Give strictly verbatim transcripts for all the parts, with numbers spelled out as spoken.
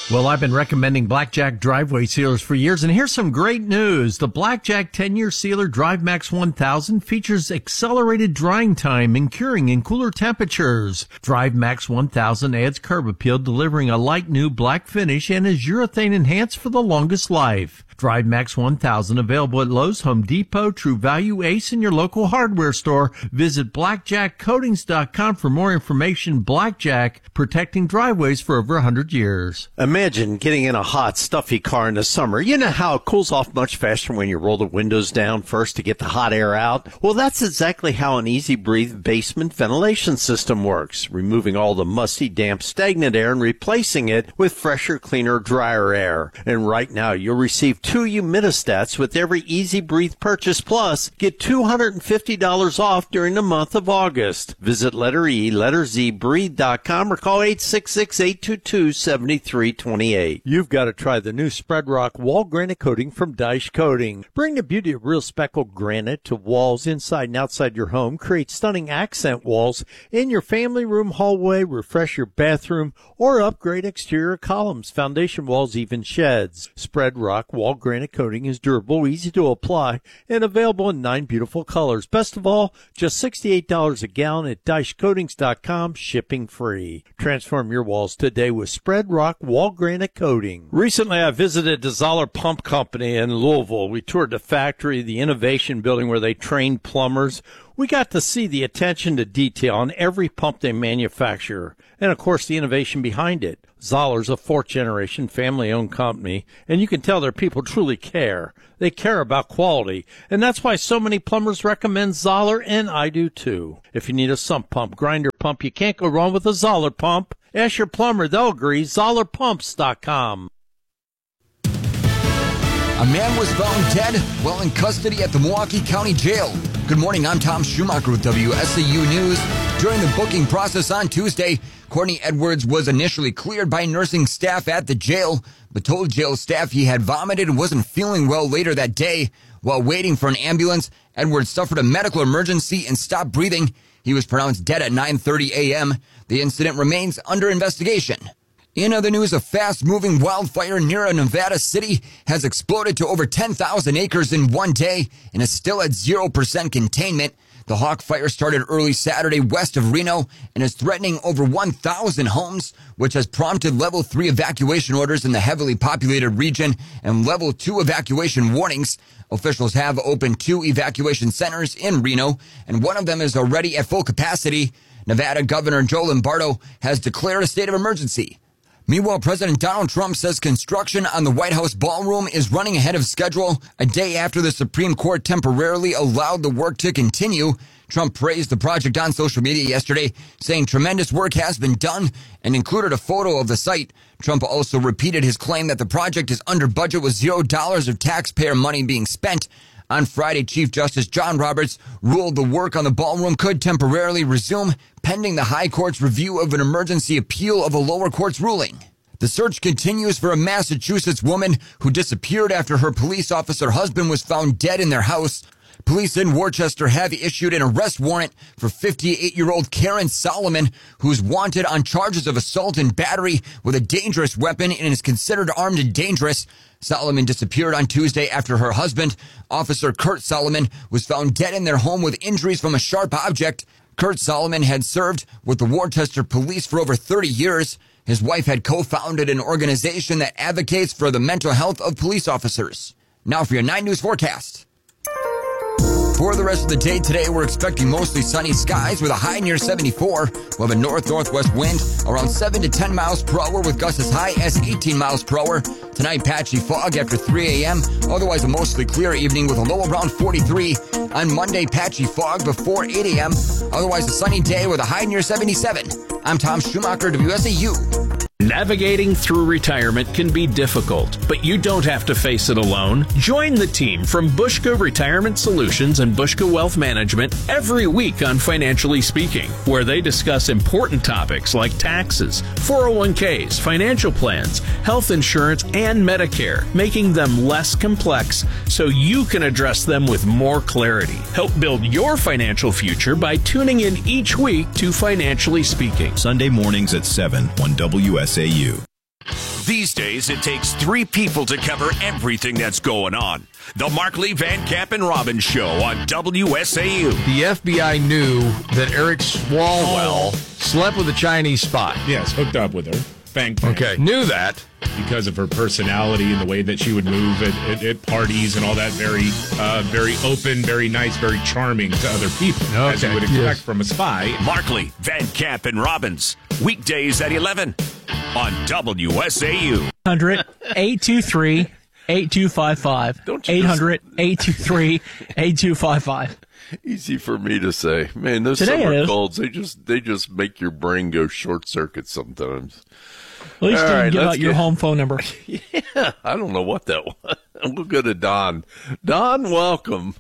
Well, I've been recommending Blackjack driveway sealers for years, and here's some great news. The Blackjack ten-year sealer DriveMax one thousand features accelerated drying time and curing in cooler temperatures. DriveMax one thousand adds curb appeal, delivering a light new black finish, and is urethane enhanced for the longest life. DriveMax one thousand available at Lowe's, Home Depot, True Value, Ace, and your local hardware store. Visit blackjack coatings dot com for more information. Blackjack, protecting driveways for over one hundred years. Imagine getting in a hot, stuffy car in the summer. You know how it cools off much faster when you roll the windows down first to get the hot air out? Well, that's exactly how an Easy Breathe basement ventilation system works, removing all the musty, damp, stagnant air and replacing it with fresher, cleaner, drier air. And right now, you'll receive two humidistats with every Easy Breathe purchase, plus get two hundred fifty dollars off during the month of August. Visit letter E, letter Z, breathe dot com or call eight six six, eight two two, seven three two eight. You've got to try the new Spread Rock Wall Granite Coating from Dyche Coating. Bring the beauty of real speckled granite to walls inside and outside your home. Create stunning accent walls in your family room, hallway, refresh your bathroom, or upgrade exterior columns, foundation walls, even sheds. Spread Rock Wall Granite Coating is durable, easy to apply, and available in nine beautiful colors. Best of all, just sixty-eight dollars a gallon at dyche coatings dot com, shipping free. Transform your walls today with Spread Rock Wall Granite Coating. Recently, I visited the Zoller Pump Company in Louisville. We toured the factory, the innovation building where they train plumbers. We got to see the attention to detail on every pump they manufacture, and of course the innovation behind it. Zoller's a fourth-generation family-owned company, and you can tell their people truly care. They care about quality, and that's why so many plumbers recommend Zoller, and I do too. If you need a sump pump, grinder pump, you can't go wrong with a Zoller pump. Ask your plumber, they'll agree. Zoller Pumps dot com. A man was found dead while in custody at the Milwaukee County Jail. Good morning, I'm Tom Schumacher with W S A U News. During the booking process on Tuesday, Courtney Edwards was initially cleared by nursing staff at the jail, but told jail staff he had vomited and wasn't feeling well later that day. While waiting for an ambulance, Edwards suffered a medical emergency and stopped breathing. He was pronounced dead at nine thirty a.m. The incident remains under investigation. In other news, a fast-moving wildfire near a Nevada city has exploded to over ten thousand acres in one day and is still at zero percent containment. The Hawk Fire started early Saturday west of Reno and is threatening over one thousand homes, which has prompted level three evacuation orders in the heavily populated region and level two evacuation warnings. Officials have opened two evacuation centers in Reno, and one of them is already at full capacity. Nevada Governor Joe Lombardo has declared a state of emergency. Meanwhile, President Donald Trump says construction on the White House ballroom is running ahead of schedule. A day after the Supreme Court temporarily allowed the work to continue, Trump praised the project on social media yesterday, saying tremendous work has been done and included a photo of the site. Trump also repeated his claim that the project is under budget with zero dollars of taxpayer money being spent. On Friday, Chief Justice John Roberts ruled the work on the ballroom could temporarily resume pending the High Court's review of an emergency appeal of a lower court's ruling. The search continues for a Massachusetts woman who disappeared after her police officer husband was found dead in their house. Police in Worcester have issued an arrest warrant for fifty-eight-year-old Karen Solomon, who's wanted on charges of assault and battery with a dangerous weapon and is considered armed and dangerous. Solomon disappeared on Tuesday after her husband, Officer Kurt Solomon, was found dead in their home with injuries from a sharp object. Kurt Solomon had served with the Worcester Police for over thirty years. His wife had co-founded an organization that advocates for the mental health of police officers. Now for your nine News forecast. For the rest of the day today, we're expecting mostly sunny skies with a high near seventy-four. We'll have a north-northwest wind around seven to ten miles per hour with gusts as high as eighteen miles per hour. Tonight, patchy fog after three a.m. Otherwise, a mostly clear evening with a low around forty-three. On Monday, patchy fog before eight a.m. Otherwise, a sunny day with a high near seventy-seven. I'm Tom Schumacher, W S A U. Navigating through retirement can be difficult, but you don't have to face it alone. Join the team from Bushka Retirement Solutions and Bushka Wealth Management every week on Financially Speaking, where they discuss important topics like taxes, four oh one k's, financial plans, health insurance, and Medicare, making them less complex so you can address them with more clarity. Help build your financial future by tuning in each week to Financially Speaking. Sunday mornings at seven on W S A U. These days, it takes three people to cover everything that's going on. The Mark Lee, Van Camp, and Robbins Show on W S A U. The F B I knew that Eric Swalwell slept with a Chinese spy. Yes, hooked up with her. Bang, bang. Okay, knew that. Because of her personality and the way that she would move at, at, at parties and all that, very uh, very open, very nice, very charming to other people, okay. as you would expect yes. from a spy. Mark Lee, Van Camp, and Robbins, weekdays at eleven on W S A U. eight hundred, eight two three, eight two five five. eight hundred, eight two three, eight two five five. Easy for me to say. Man, those Today summer colds, they just they just make your brain go short circuit sometimes. At least All you right, give out your get... home phone number. Yeah, I don't know what that was. We'll go to Don. Don, welcome.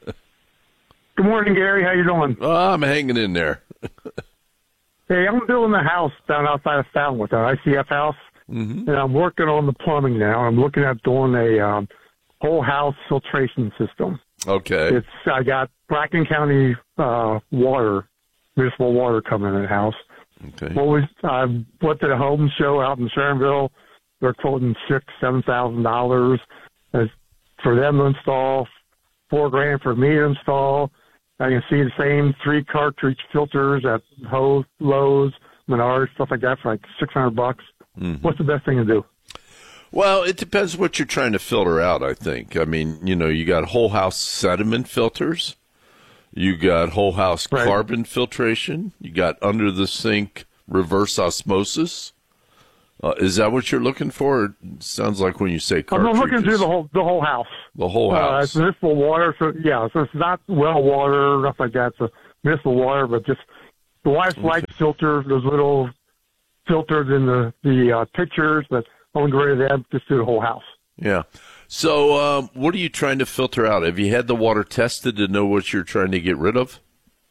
Good morning, Gary. How you doing? Oh, I'm hanging in there. Hey, I'm building a house down outside of Falmouth, an I C F house, mm-hmm. and I'm working on the plumbing now. I'm looking at doing a um, whole house filtration system. Okay. It's I got Bracken County uh, water, municipal water coming in the house. Okay. What was I went to the home show out in Sharonville. They're quoting six, seven thousand dollars for them to install, four grand for me to install. I can see the same three cartridge filters at Ho, Lowe's, Menards, stuff like that for like six hundred bucks. Mm-hmm. What's the best thing to do? Well, it depends what you're trying to filter out, I think. I mean, you know, you got whole house sediment filters. You got whole house right. carbon filtration. You got under the sink reverse osmosis. Uh, is that what you're looking for? It sounds like when you say cartridges. I'm looking through the whole the whole house. The whole house. Uh, it's municipal water, so yeah, so it's not well water, nothing like that. It's municipal water, but just the wife's okay. light filter, those little filters in the the uh, pictures, but I won't get rid of them. Just do the whole house. Yeah. So, um, what are you trying to filter out? Have you had the water tested to know what you're trying to get rid of?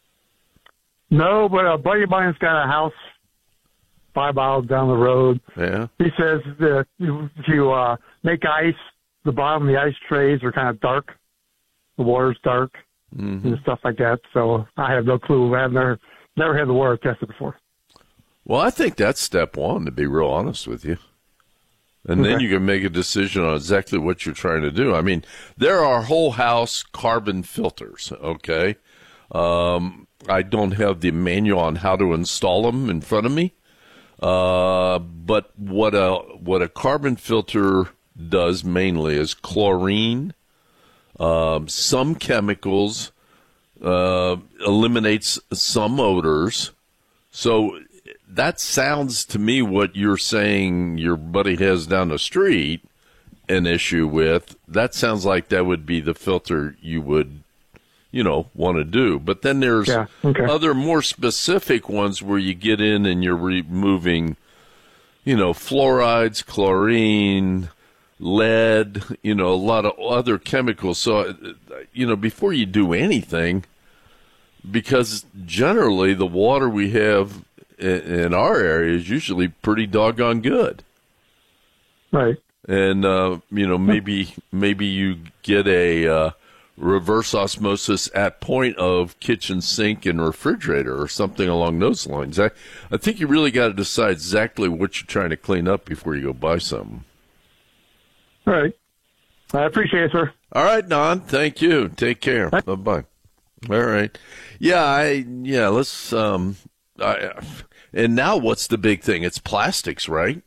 No, but a buddy of mine's got a house five miles down the road. Yeah. He says that if you uh, make ice, the bottom of the ice trays are kind of dark. The water's dark mm-hmm. and stuff like that. So I have no clue. I've never, never had the water tested before. Well, I think that's step one, to be real honest with you. And okay. then you can make a decision on exactly what you're trying to do. I mean, there are whole house carbon filters, okay? Um, I don't have the manual on how to install them in front of me. Uh, but what a what a carbon filter does mainly is chlorine, um, some chemicals, uh, eliminates some odors. So that sounds to me what you're saying your buddy has down the street an issue with. That sounds like that would be the filter you would, you know, want to do. But then there's yeah, okay. other more specific ones where you get in and you're removing, you know, fluorides, chlorine, lead, you know, a lot of other chemicals. So, you know, before you do anything, because generally the water we have in our area is usually pretty doggone good. Right. And, uh, you know, maybe maybe you get a uh, reverse osmosis at point of kitchen sink and refrigerator or something along those lines. I, I think you really got to decide exactly what you're trying to clean up before you go buy something. All right. I appreciate it, sir. All right, Don. Thank you. Take care. Bye. Bye-bye. All right. Yeah, I, yeah, let's, um, I, and now what's the big thing? It's plastics, right?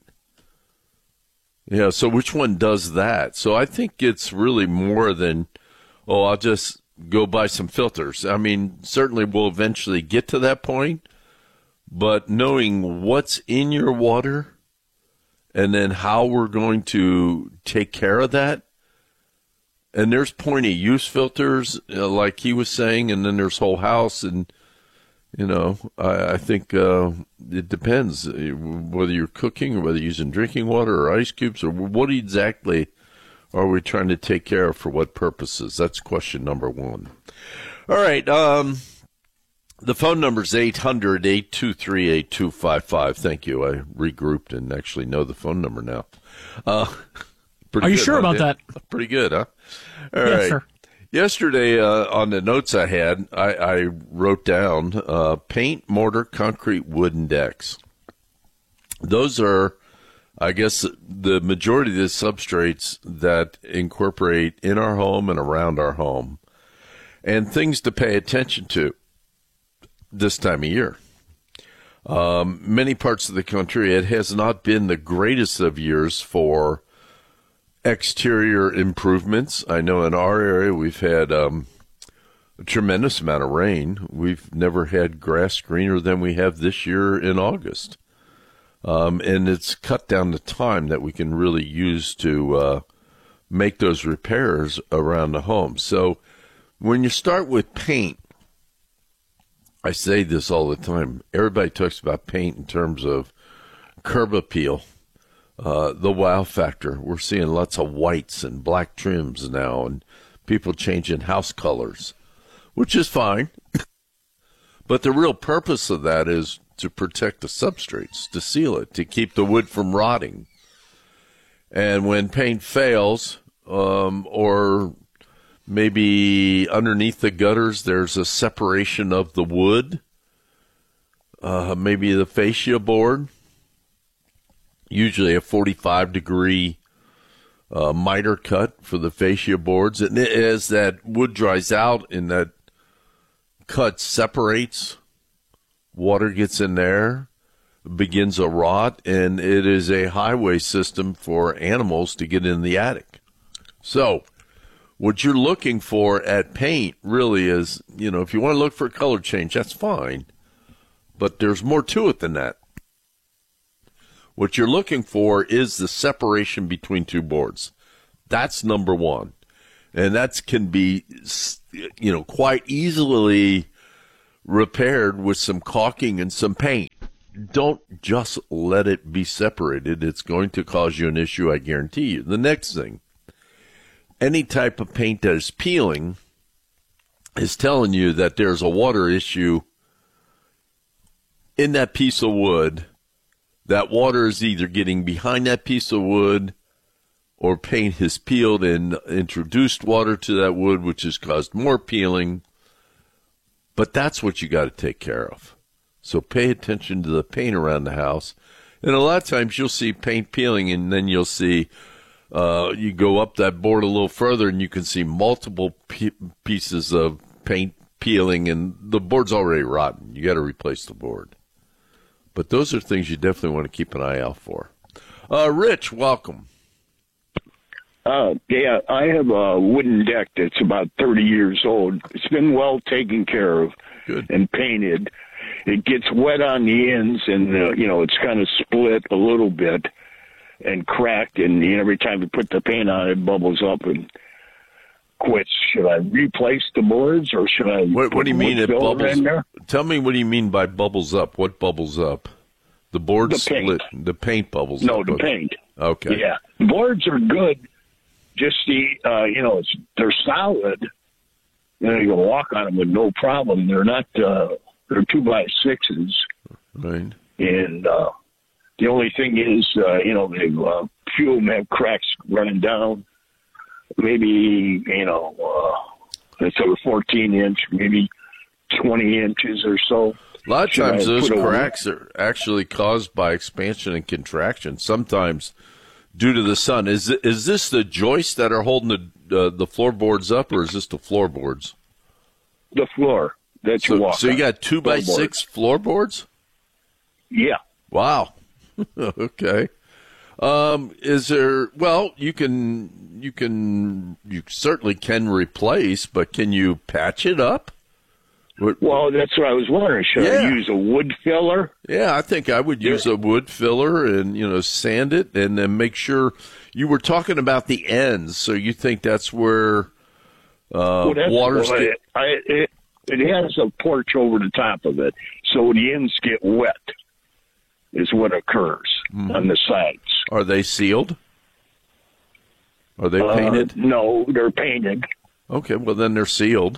Yeah, so which one does that? So I think it's really more than, oh, I'll just go buy some filters. I mean, certainly we'll eventually get to that point, but knowing what's in your water and then how we're going to take care of that, and there's point-of-use filters, uh, like he was saying, and then there's whole house, and you know, I, I think uh, it depends whether you're cooking or whether you're using drinking water or ice cubes or what exactly are we trying to take care of for what purposes. That's question number one. All right. Um, the phone number is eight hundred, eight two three, eight two five five. Thank you. I regrouped and actually know the phone number now. Uh, are you good, sure huh, about Dan? that? Pretty good, huh? All yes, right. Sir. Yesterday, uh, on the notes I had, I, I wrote down uh, paint, mortar, concrete, wooden decks. Those are I guess the majority of the substrates that incorporate in our home and around our home, and things to pay attention to this time of year. Um, many parts of the country, it has not been the greatest of years for exterior improvements. I know in our area we've had um, a tremendous amount of rain. We've never had grass greener than we have this year in August. Um, and it's cut down the time that we can really use to uh, make those repairs around the home. So when you start with paint, I say this all the time. Everybody talks about paint in terms of curb appeal, uh, the wow factor. We're seeing lots of whites and black trims now, and people changing house colors, which is fine. But the real purpose of that is to protect the substrates, to seal it, to keep the wood from rotting. And when paint fails, um, or maybe underneath the gutters there's a separation of the wood, uh, maybe the fascia board, usually a forty-five degree uh, miter cut for the fascia boards. And as that wood dries out and that cut separates, water gets in there, begins a rot, and it is a highway system for animals to get in the attic. So what you're looking for at paint really is, you know, if you want to look for a color change, that's fine. But there's more to it than that. What you're looking for is the separation between two boards. That's number one. And that can be, you know, quite easily repaired with some caulking and some paint. Don't just let it be separated. It's going to cause you an issue, I guarantee you. The next thing, any type of paint that is peeling is telling you that there's a water issue in that piece of wood. That water is either getting behind that piece of wood, or paint has peeled and introduced water to that wood, which has caused more peeling. But that's what you got to take care of. So pay attention to the paint around the house. And a lot of times you'll see paint peeling, and then you'll see, uh, you go up that board a little further and you can see multiple p- pieces of paint peeling, and the board's already rotten. You got to replace the board. But those are things you definitely want to keep an eye out for. Uh, Rich, welcome. Uh, yeah, I have a wooden deck that's about thirty years old. It's been well taken care of. Good. And painted. It gets wet on the ends, and, uh, you know, it's kind of split a little bit and cracked, and you know, every time you put the paint on, it bubbles up and quits. Should I replace the boards, or should I What, put what do you mean it filler bubbles? in there? Tell me, what do you mean by bubbles up? What bubbles up? The board The split. paint. The paint bubbles No, up. the Okay. paint. Okay. Yeah, the boards are good. Just the, uh, you know, it's, they're solid. You know, you can walk on them with no problem. They're not, uh, they're two by sixes. Right. And uh, the only thing is, uh, you know, they, uh, few of them have cracks running down. Maybe, you know, uh, instead of fourteen inch, maybe twenty inches or so. A lot of Should times I those put a- cracks are actually caused by expansion and contraction, sometimes due to the sun. Is is this the joists that are holding the uh, the floorboards up, or is this the floorboards? The floor that you So, walk so you on. got two by Floorboards. six floorboards? Yeah. Wow. Okay. Um, is there? Well, you can you can you certainly can replace, but can you patch it up? What, Well, that's what I was wondering. Should Yeah. I use a wood filler? Yeah, I think I would use a wood filler and, you know, sand it, and then make sure. You were talking about the ends, so you think that's where uh, well, that's, water's well, get- it, I, it, it has a porch over the top of it, so the ends get wet is what occurs Mm-hmm. on the sides. Are they sealed? Are they Uh, painted? no, they're painted. Okay, well then they're sealed.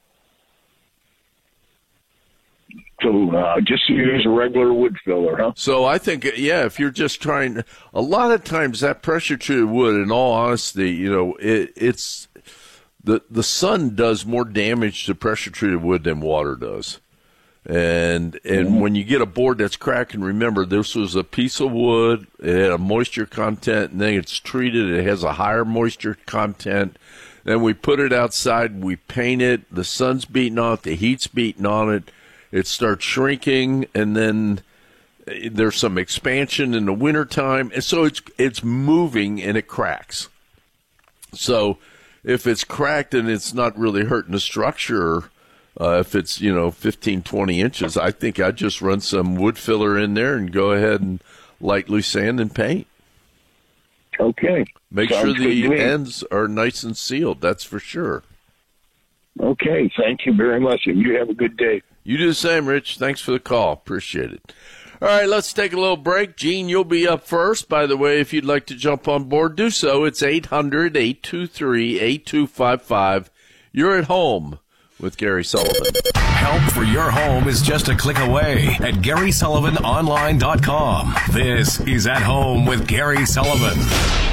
So uh, just use a regular wood filler, huh? So I think, yeah, if you're just trying, a lot of times that pressure treated wood, in all honesty, you know, it, it's the the sun does more damage to pressure treated wood than water does. And and when you get a board that's cracking, remember this was a piece of wood. It had a moisture content, and then it's treated. It has a higher moisture content. Then we put it outside. We paint it. The sun's beating on it. The heat's beating on it. It starts shrinking, and then there's some expansion in the wintertime. And so it's it's moving, and it cracks. So if it's cracked and it's not really hurting the structure, Uh, if it's, you know, fifteen, twenty inches, I think I'd just run some wood filler in there and go ahead and lightly sand and paint. Okay. Make Sounds sure the good to me. ends are nice and sealed, that's for sure. Okay, thank you very much, and you have a good day. You do the same, Rich. Thanks for the call. Appreciate it. All right, let's take a little break. Gene, you'll be up first. By the way, if you'd like to jump on board, do so. It's eight hundred, eight two three, eight two five five. You're at home with Gary Sullivan. Help for your home is just a click away at Gary Sullivan Online dot com. This is At Home with Gary Sullivan.